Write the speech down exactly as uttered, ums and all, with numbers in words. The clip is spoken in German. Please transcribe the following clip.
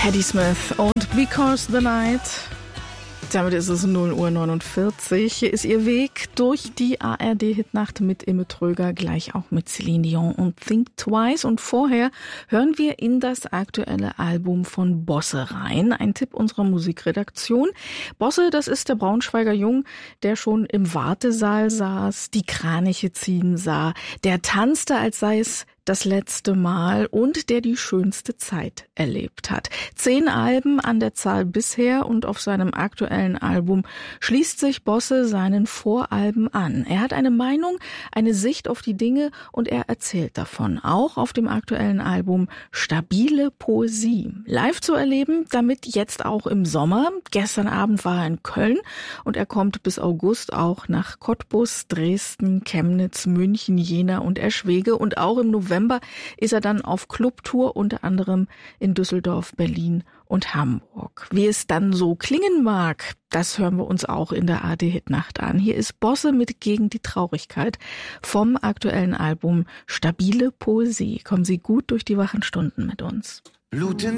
Patti Smith und Because the Night. Damit ist es null Uhr neunundvierzig. Hier ist ihr Weg durch die A R D-Hitnacht mit Imme Tröger, gleich auch mit Celine Dion und Think Twice. Und vorher hören wir in das aktuelle Album von Bosse rein. Ein Tipp unserer Musikredaktion. Bosse, das ist der Braunschweiger Jung, der schon im Wartesaal saß, die Kraniche ziehen sah, der tanzte, als sei es das letzte Mal und der die schönste Zeit erlebt hat. Zehn Alben an der Zahl bisher und auf seinem aktuellen Album schließt sich Bosse seinen Voralben an. Er hat eine Meinung, eine Sicht auf die Dinge und er erzählt davon. Auch auf dem aktuellen Album Stabile Poesie. Live zu erleben, damit jetzt auch im Sommer. Gestern Abend war er in Köln und er kommt bis August auch nach Cottbus, Dresden, Chemnitz, München, Jena und Eschwege und auch im November November ist er dann auf Clubtour, unter anderem in Düsseldorf, Berlin und Hamburg. Wie es dann so klingen mag, das hören wir uns auch in der A R D-Hitnacht an. Hier ist Bosse mit Gegen die Traurigkeit vom aktuellen Album Stabile Poesie. Kommen Sie gut durch die wachen Stunden mit uns.